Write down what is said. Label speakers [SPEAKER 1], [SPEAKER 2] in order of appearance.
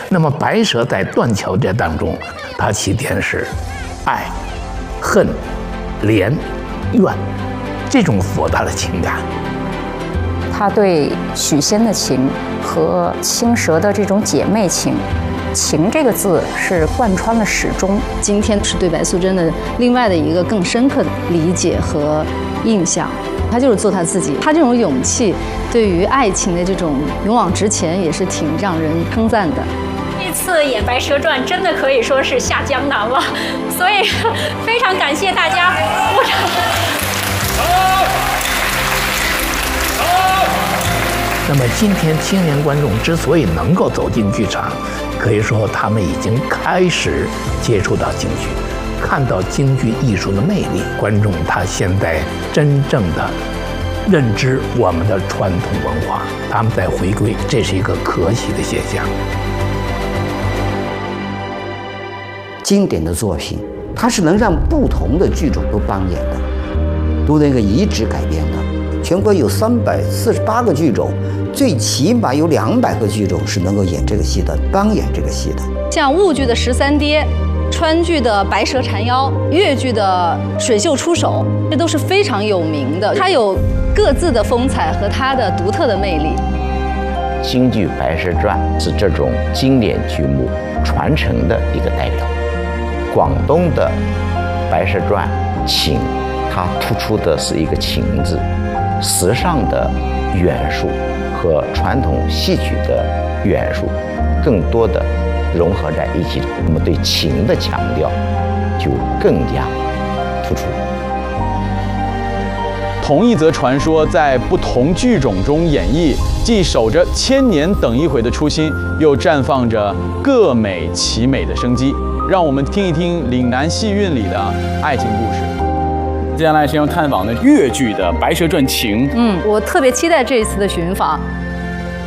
[SPEAKER 1] 那么白蛇在断桥这当中，它起点是爱、恨、怜、怨这种复杂的情感。
[SPEAKER 2] 他对许仙的情和青蛇的这种姐妹情，情这个字是贯穿了始终。
[SPEAKER 3] 今天是对白素贞的另外的一个更深刻的理解和印象。他就是做他自己，他这种勇气，对于爱情的这种勇往直前，也是挺让人称赞的。
[SPEAKER 4] 这次演《白蛇传》真的可以说是下江南了，所以非常感谢大家鼓掌。
[SPEAKER 1] 那么今天青年观众之所以能够走进剧场，可以说他们已经开始接触到京剧，看到京剧艺术的魅力。观众他现在真正的认知我们的传统文化，他们在回归，这是一个可喜的现象。
[SPEAKER 5] 经典的作品，它是能让不同的剧种都扮演的，都那个移植改编的。全国有348个剧种，最起码有200个剧种是能够演这个戏的，扮演这个戏的。
[SPEAKER 3] 像婺剧的十三爹，川剧的白蛇缠腰，越剧的水袖出手，这都是非常有名的。它有各自的风采和它的独特的魅力。
[SPEAKER 6] 京剧《白蛇传》是这种经典剧目传承的一个代表。广东的《白蛇传》情，它突出的是一个情字，时尚的元素和传统戏曲的元素更多的融合在一起，那么对情的强调就更加突出。
[SPEAKER 7] 同一则传说在不同剧种中演绎，既守着千年等一回的初心，又绽放着各美其美的生机。让我们听一听岭南戏韵里的爱情故事。接下来是要探访的粤剧的《白蛇传情》。
[SPEAKER 3] 我特别期待这一次的寻访，